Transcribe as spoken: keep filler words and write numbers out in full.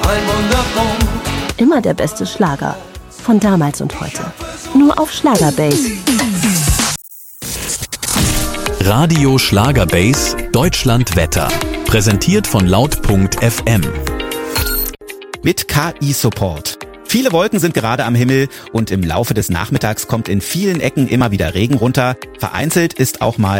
ein Wunderpunkt. Immer der beste Schlager. Von damals und heute. Nur auf Schlagerbase. Radio Schlagerbase Deutschland Wetter. Präsentiert von laut punkt f m. Mit K I-Support. Viele Wolken sind gerade am Himmel und im Laufe des Nachmittags kommt in vielen Ecken immer wieder Regen runter. Vereinzelt ist auch mal